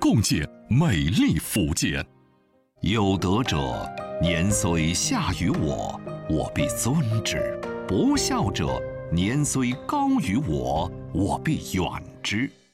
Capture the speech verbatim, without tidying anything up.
共建美丽福建。有德者，年虽下于我，我必尊之；不孝者，年虽高于我，我必远之。